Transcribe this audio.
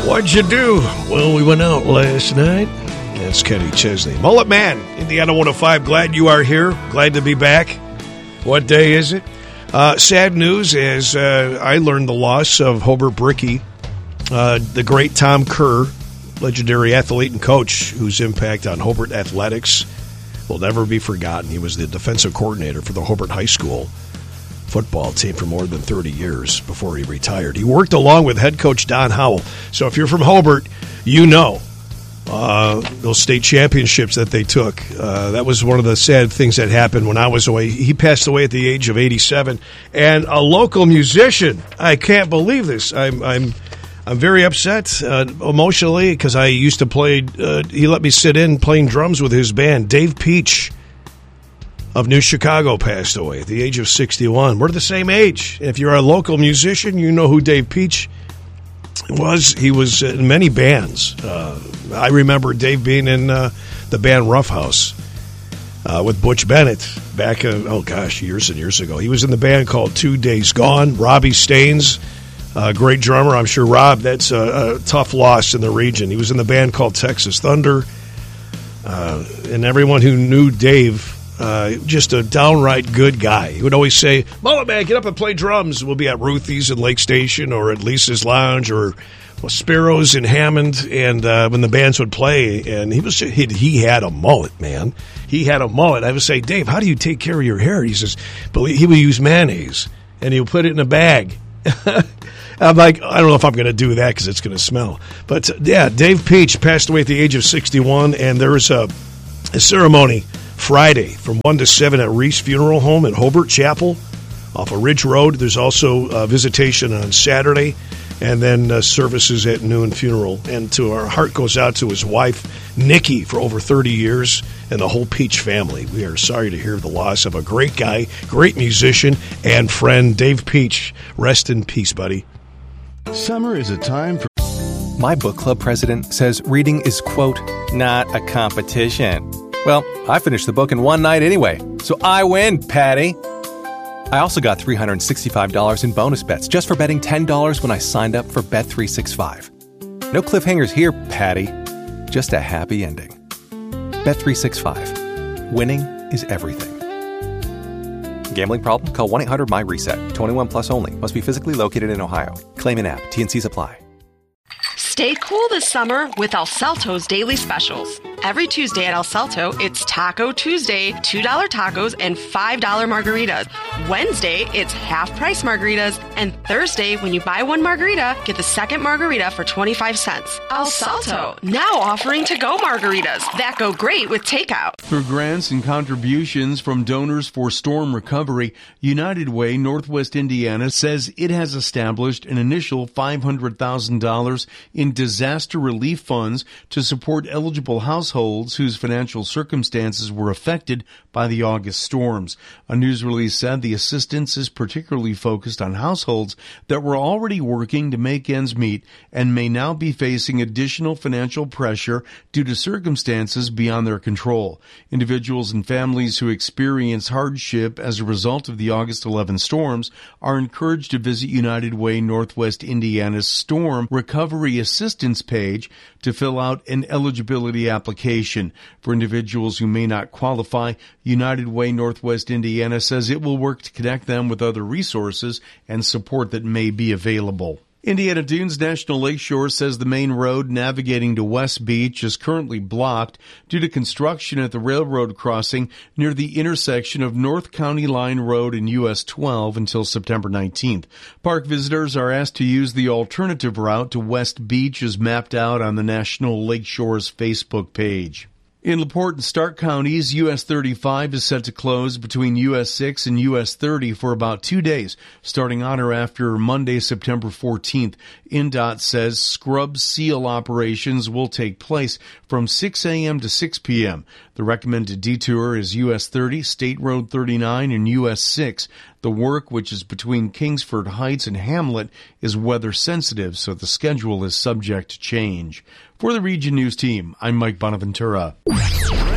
What'd you do? Well, we went out last night. That's Kenny Chesney. Mullet Man, Indiana 105. Glad you are here. Glad to be back. What day is it? Sad news as I learned the loss of Hobart Brickey, the great Tom Kerr, legendary athlete and coach whose impact on Hobart athletics will never be forgotten. He was the defensive coordinator for the Hobart High School football team for more than 30 years before he retired. He worked along with head coach Don Howell. So if you're from Hobart, you know those state championships that they took. That was one of the sad things that happened when I was away. He passed away at the age of 87. And a local musician, I can't believe this. I'm very upset emotionally because I used to play, he let me sit in playing drums with his band. Dave Peach of New Chicago passed away at the age of 61. We're the same age. If you're a local musician, you know who Dave Peach was. He was in many bands. I remember Dave being in the band Rough House with Butch Bennett back, years and years ago. He was in the band called 2 Days Gone. Robbie Staines, great drummer. I'm sure, Rob, that's a tough loss in the region. He was in the band called Texas Thunder. And everyone who knew Dave, just a downright good guy. He would always say, Mullet Man, get up and play drums. We'll be at Ruthie's in Lake Station or at Lisa's Lounge or Sparrows in Hammond. And when the bands would play, and he had a mullet, man. He had a mullet. I would say, Dave, how do you take care of your hair? He says, he would use mayonnaise, and he would put it in a bag. I'm like, I don't know if I'm going to do that because it's going to smell. But, yeah, Dave Peach passed away at the age of 61, and there was a ceremony Friday from 1 to 7 at Reese Funeral Home at Hobart Chapel off of Ridge Road. There's also a visitation on Saturday, and then services at noon funeral. And our heart goes out to his wife, Nikki, for over 30 years, and the whole Peach family. We are sorry to hear the loss of a great guy, great musician, and friend, Dave Peach. Rest in peace, buddy. Summer is a time for... My book club president says reading is, quote, not a competition. Well, I finished the book in one night anyway, so I win, Patty. I also got $365 in bonus bets just for betting $10 when I signed up for Bet365. No cliffhangers here, Patty. Just a happy ending. Bet365. Winning is everything. Gambling problem? Call 1-800-MY-RESET. 21 plus only. Must be physically located in Ohio. Claim in app. T&Cs apply. Stay cool this summer with El Salto's daily specials. Every Tuesday at El Salto, it's Taco Tuesday, $2 tacos and $5 margaritas. Wednesday, it's half-price margaritas. And Thursday, when you buy one margarita, get the second margarita for 25 cents. El Salto, now offering to-go margaritas that go great with takeout. Through grants and contributions from donors for storm recovery, United Way Northwest Indiana says it has established an initial $500,000 in disaster relief funds to support eligible households whose financial circumstances were affected by the August storms. A news release said the assistance is particularly focused on households that were already working to make ends meet and may now be facing additional financial pressure due to circumstances beyond their control. Individuals and families who experience hardship as a result of the August 11 storms are encouraged to visit United Way Northwest Indiana's Storm Recovery Assistance page to fill out an eligibility application. For individuals who may not qualify, United Way Northwest Indiana says it will work to connect them with other resources and support that may be available. Indiana Dunes National Lakeshore says the main road navigating to West Beach is currently blocked due to construction at the railroad crossing near the intersection of North County Line Road and US 12 until September 19th. Park visitors are asked to use the alternative route to West Beach as mapped out on the National Lakeshore's Facebook page. In LaPorte and Stark counties, US 35 is set to close between US 6 and US 30 for about 2 days, starting on or after Monday, September 14th. INDOT says scrub seal operations will take place from 6 a.m. to 6 p.m. The recommended detour is US 30, State Road 39, and US 6. The work, which is between Kingsford Heights and Hamlet, is weather sensitive, so the schedule is subject to change. For the Region News Team, I'm Mike Bonaventura.